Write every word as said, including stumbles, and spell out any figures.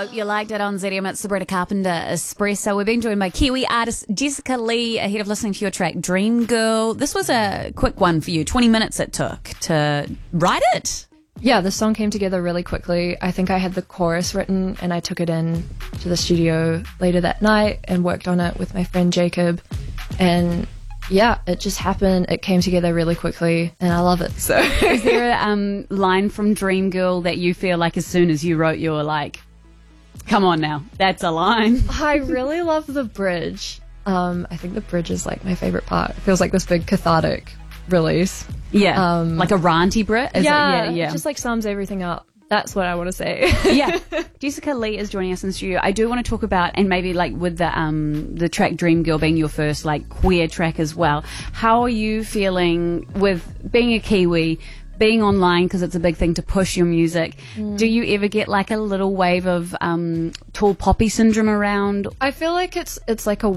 Hope you liked it on Z M. It's Sabrina Carpenter Espresso. We're being joined by Kiwi artist Jessica Lee ahead of listening to your track Dream Girl. This was a quick one for you. twenty minutes it took to write it. Yeah, the song came together really quickly. I think I had the chorus written and I took it in to the studio later that night and worked on it with my friend Jacob. And yeah, it just happened. It came together really quickly and I love it. So is there a um, line from Dream Girl that you feel like as soon as you wrote you were like, come on now, that's a line? I really love the bridge. Um, I think the bridge is like my favorite part. It feels like this big cathartic release. Yeah, um, like a ranty Brit? Is yeah, it? yeah, yeah. It just like sums everything up. That's what I want to say. Yeah. Jessica Lee is joining us in the studio. I do want to talk about, and maybe like with the um the track Dream Girl being your first like queer track as well. How are you feeling with being a Kiwi, being online, because it's a big thing to push your music? Mm. Do you ever get like a little wave of um tall poppy syndrome around? I feel like it's it's like a